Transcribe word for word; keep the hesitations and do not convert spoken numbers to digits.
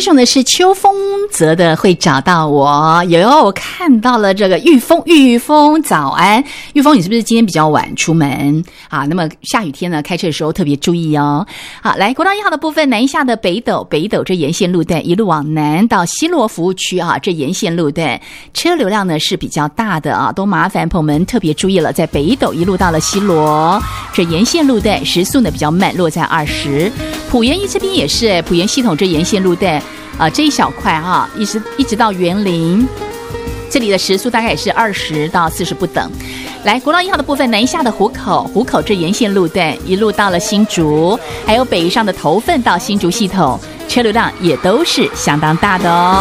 送的是邱丰泽的会找到我。有我看到了这个玉峰，玉峰早安。玉峰，你是不是今天比较晚出门啊？那么下雨天呢，开车的时候特别注意哦。好，来国道一号的部分，南下的北斗，北斗这沿线路段一路往南到西螺服务区啊，这沿线路段车流量呢是比较大的啊，都麻烦朋友们特别注意了。在北斗一路到了西螺，这沿线路段时速呢比较慢，落在二十。埔盐一这边也是，埔盐系统这沿线路段啊、呃、这一小块哈、啊，一直一直到园林，这里的时速大概也是二十到四十不等。来，国道一号的部分，南下的湖口，湖口这沿线路段一路到了新竹，还有北上的头份到新竹系统，车流量也都是相当大的哦。